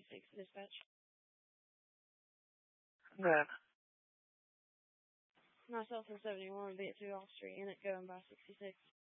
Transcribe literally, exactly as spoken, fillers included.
sixty-six, dispatch. Man. Myself and seventy-one would be at two off street, and it going by sixty-six.